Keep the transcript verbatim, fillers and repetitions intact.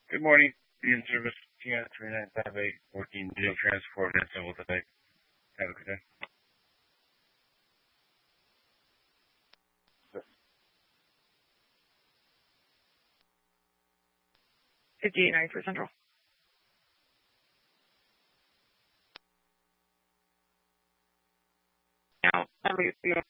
Good morning. Be in service. T N three nine five eight fourteen Deal Transport and Civil today. Have a good day. fifty-eight ninety for Central. Now, every, you know,